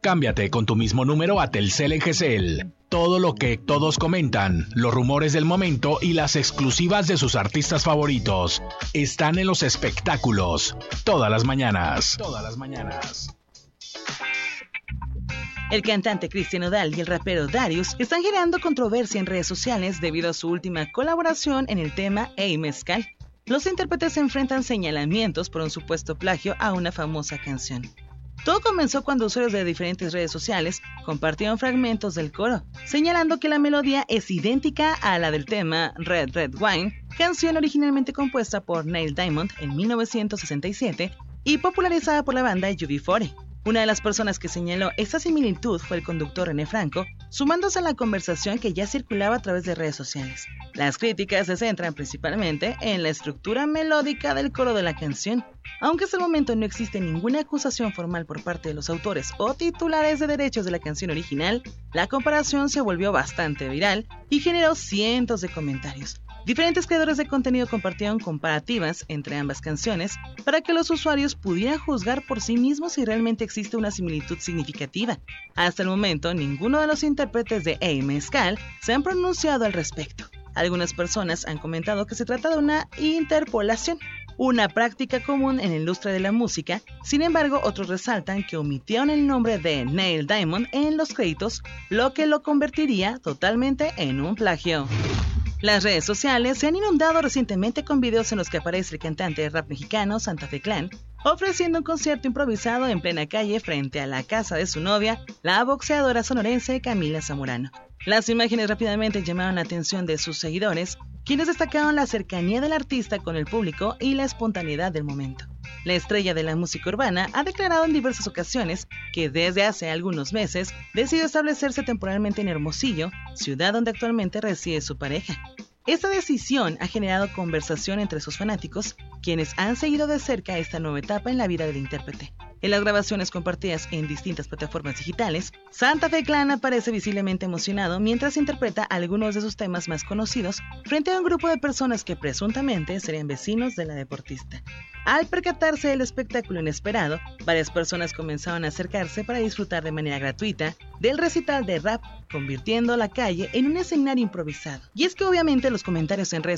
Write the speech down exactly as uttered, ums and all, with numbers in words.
Cámbiate con tu mismo número a Telcel en Gesell. Todo lo que todos comentan, los rumores del momento y las exclusivas de sus artistas favoritos están en los espectáculos. Todas las mañanas. Todas las mañanas. El cantante Cristian Nodal y el rapero Darius están generando controversia en redes sociales debido a su última colaboración en el tema Ey Mezcal. Los intérpretes se enfrentan señalamientos por un supuesto plagio a una famosa canción. Todo comenzó cuando usuarios de diferentes redes sociales compartieron fragmentos del coro, señalando que la melodía es idéntica a la del tema Red Red Wine, canción originalmente compuesta por Neil Diamond en mil novecientos sesenta y siete y popularizada por la banda U B cuarenta. Una de las personas que señaló esta similitud fue el conductor René Franco, sumándose a la conversación que ya circulaba a través de redes sociales. Las críticas se centran principalmente en la estructura melódica del coro de la canción. Aunque hasta el momento no existe ninguna acusación formal por parte de los autores o titulares de derechos de la canción original, la comparación se volvió bastante viral y generó cientos de comentarios. Diferentes creadores de contenido compartieron comparativas entre ambas canciones para que los usuarios pudieran juzgar por sí mismos si realmente existe una similitud significativa. Hasta el momento, ninguno de los intérpretes de Ey Mezcal se han pronunciado al respecto. Algunas personas han comentado que se trata de una interpolación, una práctica común en la industria de la música. Sin embargo, otros resaltan que omitieron el nombre de Neil Diamond en los créditos, lo que lo convertiría totalmente en un plagio. Las redes sociales se han inundado recientemente con videos en los que aparece el cantante de rap mexicano Santa Fe Clan ofreciendo un concierto improvisado en plena calle frente a la casa de su novia, la boxeadora sonorense Camila Zamorano. Las imágenes rápidamente llamaron la atención de sus seguidores, quienes destacaron la cercanía del artista con el público y la espontaneidad del momento. La estrella de la música urbana ha declarado en diversas ocasiones que desde hace algunos meses decidió establecerse temporalmente en Hermosillo, ciudad donde actualmente reside su pareja. Esta decisión ha generado conversación entre sus fanáticos, quienes han seguido de cerca esta nueva etapa en la vida del intérprete. En las grabaciones compartidas en distintas plataformas digitales, Santa Fe Clan aparece visiblemente emocionado mientras interpreta algunos de sus temas más conocidos frente a un grupo de personas que presuntamente serían vecinos de la deportista. Al percatarse del espectáculo inesperado, varias personas comenzaron a acercarse para disfrutar de manera gratuita del recital de rap, convirtiendo la calle en un escenario improvisado. Y es que obviamente los comentarios en redes